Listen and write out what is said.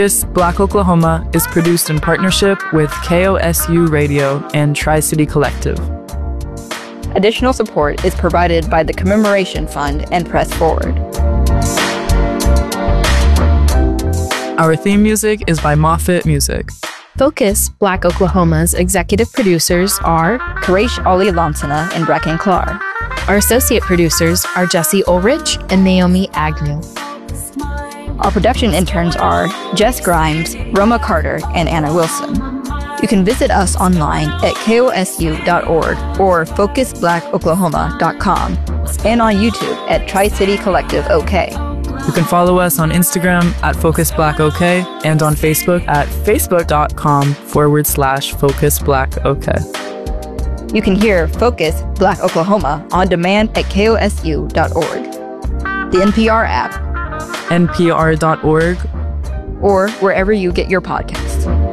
Focus Black Oklahoma is produced in partnership with KOSU Radio and Tri-City Collective. Additional support is provided by the Commemoration Fund and Press Forward. Our theme music is by Moffat Music. Focus Black Oklahoma's executive producers are Karesh Ali Lansana and Bracken Clar. Our associate producers are Jesse Ulrich and Naomi Agnew. Our production interns are Jess Grimes, Roma Carter, and Anna Wilson. You can visit us online at kosu.org or focusblackoklahoma.com and on YouTube at Tri-City Collective OK. You can follow us on Instagram at FocusBlackOK and on Facebook at facebook.com/FocusBlackOK. You can hear Focus Black Oklahoma on demand at kosu.org, the NPR app, npr.org, or wherever you get your podcasts.